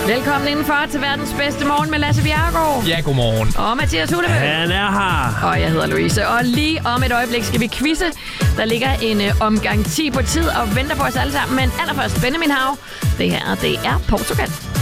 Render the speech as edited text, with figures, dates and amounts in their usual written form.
Velkommen indenfor til verdens bedste morgen med Lasse Bjerregaard. Ja, godmorgen. Og Mathias Hunnebø. Han er her. Og jeg hedder Louise. Og lige om et øjeblik skal vi quizze. Der ligger en omgang 10 på tid og venter på os alle sammen. Men allerførst Benjamin Hav. Det her, det er Portugal.